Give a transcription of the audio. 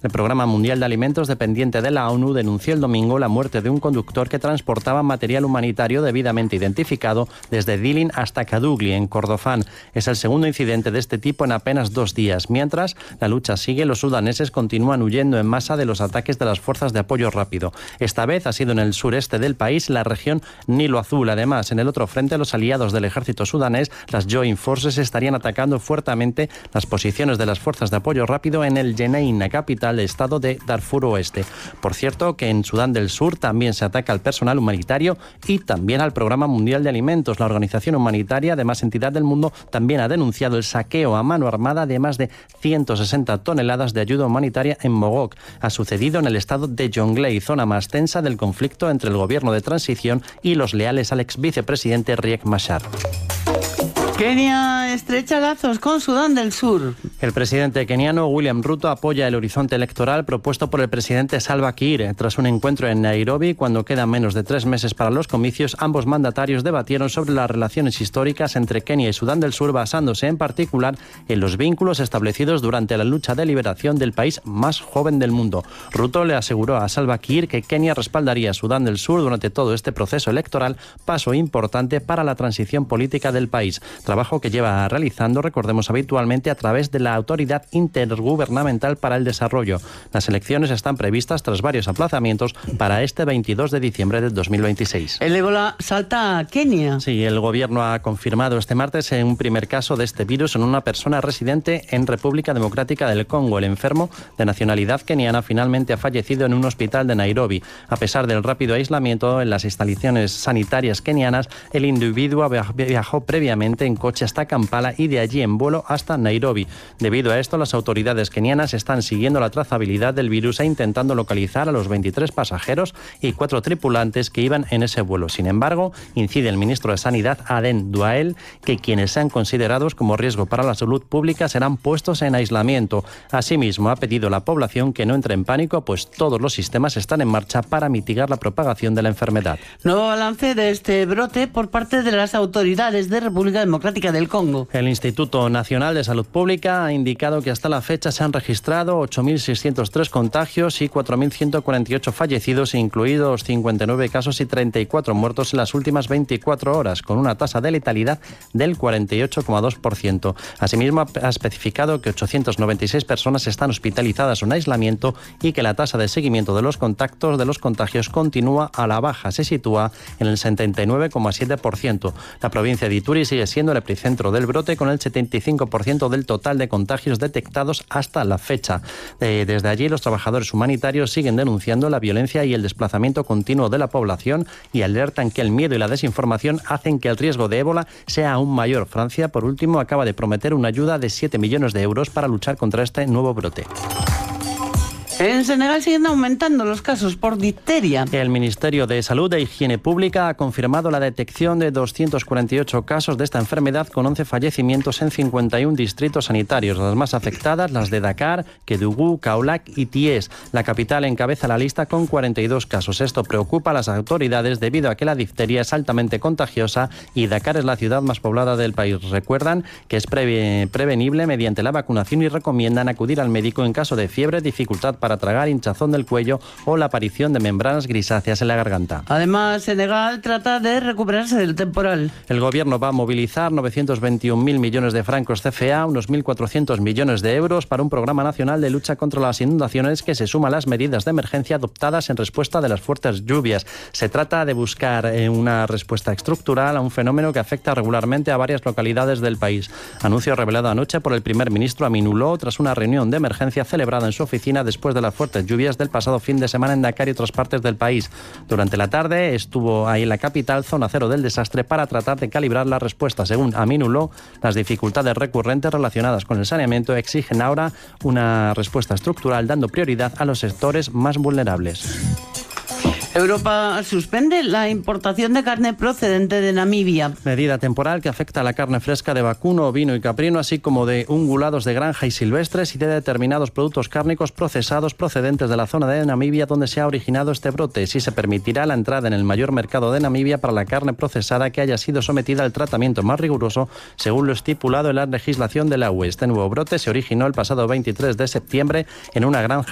El Programa Mundial de Alimentos, dependiente de la ONU, denunció el domingo la muerte de un conductor que transportaba material humanitario debidamente identificado desde Dilin hasta Kadugli, en Kordofán. Es el segundo incidente de este tipo en apenas 2 días. Mientras la lucha sigue, los sudaneses continúan huyendo en masa de los ataques de las fuerzas de apoyo rápido. Esta vez ha sido en el sureste del país, la región Nilo Azul. Además, en el otro frente, los aliados del ejército sudanés, las Joint Forces, estarían atacando fuertemente las posiciones de las fuerzas de apoyo rápido en el Jenin, capital del estado de Darfur Oeste. Por cierto, que en Sudán del Sur también se ataca al personal humanitario y también al Programa Mundial de Alimentos. La organización humanitaria de más entidad del mundo también ha denunciado el saqueo a mano armada de más de 160 toneladas de ayuda humanitaria en Mogok. Ha sucedido en el estado de Jonglei, zona más tensa del conflicto entre el gobierno de transición y los leales al ex vicepresidente Riek Machar. Kenia estrecha lazos con Sudán del Sur. El presidente keniano William Ruto apoya el horizonte electoral propuesto por el presidente Salva Kiir. Tras un encuentro en Nairobi, cuando quedan menos de 3 meses para los comicios, ambos mandatarios debatieron sobre las relaciones históricas entre Kenia y Sudán del Sur, basándose en particular en los vínculos establecidos durante la lucha de liberación del país más joven del mundo. Ruto le aseguró a Salva Kiir que Kenia respaldaría a Sudán del Sur durante todo este proceso electoral, paso importante para la transición política del país. Trabajo que lleva realizando, recordemos, habitualmente a través de la Autoridad Intergubernamental para el Desarrollo. Las elecciones están previstas tras varios aplazamientos para este 22 de diciembre de 2026. El ébola salta a Kenia. Sí, el gobierno ha confirmado este martes un primer caso de este virus en una persona residente en República Democrática del Congo. El enfermo, de nacionalidad keniana, finalmente ha fallecido en un hospital de Nairobi. A pesar del rápido aislamiento en las instalaciones sanitarias kenianas, el individuo viajó previamente en coche hasta Kampala y de allí en vuelo hasta Nairobi. Debido a esto, las autoridades kenianas están siguiendo la trazabilidad del virus e intentando localizar a los 23 pasajeros y 4 tripulantes que iban en ese vuelo. Sin embargo, incide el ministro de Sanidad, Aden Duale, que quienes sean considerados como riesgo para la salud pública serán puestos en aislamiento. Asimismo, ha pedido a la población que no entre en pánico, pues todos los sistemas están en marcha para mitigar la propagación de la enfermedad. Nuevo balance de este brote por parte de las autoridades de República Democrática del Congo. El Instituto Nacional de Salud Pública ha indicado que hasta la fecha se han registrado 8.603 contagios y 4.148 fallecidos, incluidos 59 casos y 34 muertos en las últimas 24 horas, con una tasa de letalidad del 48,2%. Asimismo, ha especificado que 896 personas están hospitalizadas o en aislamiento y que la tasa de seguimiento de los contactos de los contagios continúa a la baja, se sitúa en el 79,7%. La provincia de Ituri sigue siendo el epicentro del brote, con el 75% del total de contagios detectados hasta la fecha. Desde allí, los trabajadores humanitarios siguen denunciando la violencia y el desplazamiento continuo de la población y alertan que el miedo y la desinformación hacen que el riesgo de ébola sea aún mayor. Francia, por último, acaba de prometer una ayuda de 7 millones de euros para luchar contra este nuevo brote. En Senegal siguen aumentando los casos por difteria. El Ministerio de Salud e Higiene Pública ha confirmado la detección de 248 casos de esta enfermedad, con 11 fallecimientos en 51 distritos sanitarios. Las más afectadas, las de Dakar, Kédougou, Kaolack y Thiès. La capital encabeza la lista con 42 casos. Esto preocupa a las autoridades debido a que la difteria es altamente contagiosa y Dakar es la ciudad más poblada del país. Recuerdan que es prevenible mediante la vacunación y recomiendan acudir al médico en caso de fiebre, dificultad para tragar, hinchazón del cuello o la aparición de membranas grisáceas en la garganta. Además, Senegal trata de recuperarse del temporal. El gobierno va a movilizar 921.000 millones de francos CFA, unos 1.400 millones de euros, para un programa nacional de lucha contra las inundaciones que se suma a las medidas de emergencia adoptadas en respuesta de las fuertes lluvias. Se trata de buscar una respuesta estructural a un fenómeno que afecta regularmente a varias localidades del país. Anuncio revelado anoche por el primer ministro Aminou Lo tras una reunión de emergencia celebrada en su oficina después de las fuertes lluvias del pasado fin de semana en Dakar y otras partes del país. Durante la tarde estuvo ahí en la capital, zona cero del desastre, para tratar de calibrar la respuesta. Según Aminou Lo, las dificultades recurrentes relacionadas con el saneamiento exigen ahora una respuesta estructural, dando prioridad a los sectores más vulnerables. Europa suspende la importación de carne procedente de Namibia. Medida temporal que afecta a la carne fresca de vacuno, ovino y caprino, así como de ungulados de granja y silvestres, y de determinados productos cárnicos procesados procedentes de la zona de Namibia donde se ha originado este brote. Sí se permitirá la entrada en el mayor mercado de Namibia para la carne procesada que haya sido sometida al tratamiento más riguroso, según lo estipulado en la legislación de la UE. Este nuevo brote se originó el pasado 23 de septiembre en una granja